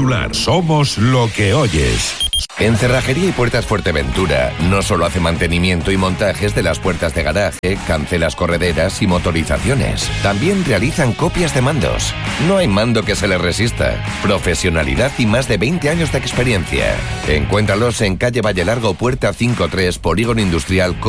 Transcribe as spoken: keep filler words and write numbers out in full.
Particular. Somos lo que oyes. En Cerrajería y Puertas Fuerteventura no solo hace mantenimiento y montajes de las puertas de garaje, cancelas correderas y motorizaciones. También realizan copias de mandos. No hay mando que se les resista. Profesionalidad y más de veinte años de experiencia. Encuéntralos en calle Valle Largo, puerta cincuenta y tres, Polígono Industrial